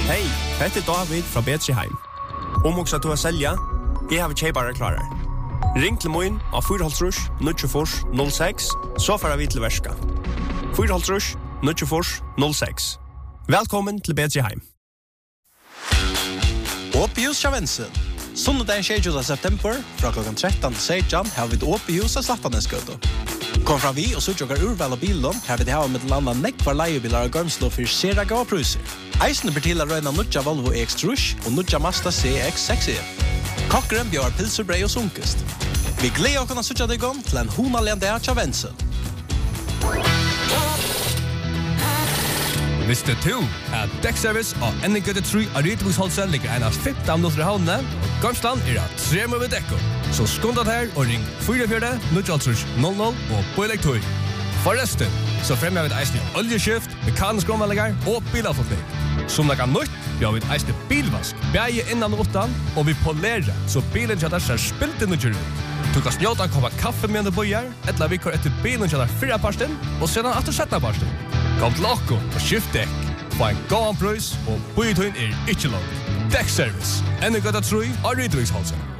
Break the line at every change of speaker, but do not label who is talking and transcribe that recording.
Hej, heter David fra Betriheim. Om också att du har sälja, jag har köpare klarar. Ring till moin av 4,5 06, så får vi till värska. 4,5 06. Välkommen till Betriheim.
Åpihus Kjavensen. Sundagen 20. september, fra klokken 13 til 16, har vi et åpihus av Slattanensgøto. Kom fra vi og så tjokker urval av bilen, her vil det ha med landa nekvar leiebilar og gømslå for serega og pruser. Eisene blir til å røyna nudja Volvo X-Trush og nudja Mazda CX-6E. Kokkeren bjør pilser, brei og sunkest. Vi gleder oss å sutja deg om til en honalende av Kjavensen.
Visste du at dekkservice og Ennegøte 3 av Rytebosholset ligger en av 15 minutter i havnene, og Gømsland av 3 med dekko. Så skundet her og ring 44-000 og på elektor. Forresten, så fremmer vi et eisende oljeskift, mekanisk omvallinger og bilavforfling. Som det kan nytt, vi har et eisende bilvask, beie innan og utan, og vi polerer, så bilen kjøtter ser spilt inn og kjører ut. Du kan snjåta komme kaffe med en bøyer, eller vi kjører etter bilen kjøtter 4 parsten, og sedan etter 17 parsten. Kom til Akko og skift dekk. Få en god prøys, og bøyetøyen ikke lov. Dekkservice. Ennegøte 3 av Rytebosholset.